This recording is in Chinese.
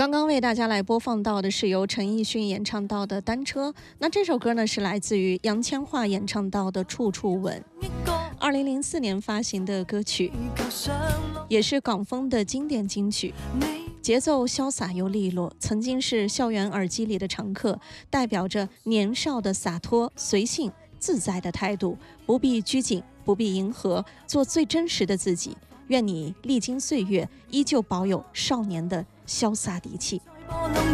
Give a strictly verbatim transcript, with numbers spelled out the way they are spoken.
刚刚为大家来播放到的是由陈奕迅演唱到的《单车》，那这首歌呢是来自于杨千嬅演唱到的《处处吻》，二零零四年发行的歌曲，也是港风的经典金曲，节奏潇洒又利落，曾经是校园耳机里的常客，代表着年少的洒脱、随性、自在的态度，不必拘谨，不必迎合，做最真实的自己。愿你历经岁月，依旧保有少年的潇洒底气。